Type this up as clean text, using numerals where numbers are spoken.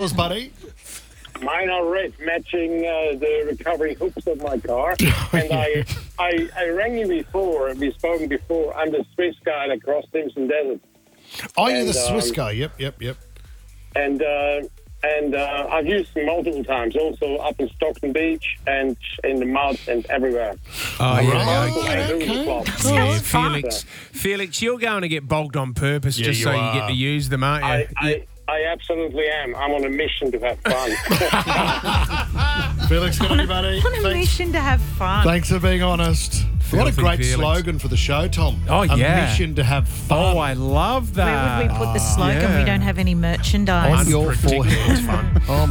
colours, buddy? Mine are red, matching the recovery hooks of my car. And I rang you before, and we've spoken before. I'm the Swiss guy that crossed Simpson Desert. Oh, you're the Swiss guy. Yep. And I've used them multiple times, also up in Stockton Beach and in the mud and everywhere. Oh, yeah. Right, Okay. okay. Yeah, Felix, you're going to get bogged on purpose just so you get to use them, aren't you? I absolutely am. I'm on a mission to have fun. Felix, good on you, buddy. On a mission to have fun. Thanks for being honest. What a Filthy great Felix. slogan for the show, Tom. Oh, yeah. A mission to have fun. Oh, I love that. Where would we put the slogan? yeah. We don't have any merchandise. On your Unpredictable forehead. fun. Oh,